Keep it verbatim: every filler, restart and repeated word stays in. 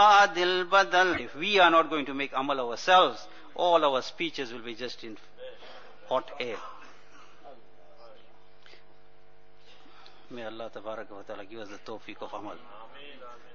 Adil badal. If we are not going to make amal ourselves, all our speeches will be just in hot air. May Allah tabarak wa ta'ala give us the tawfiq of amal.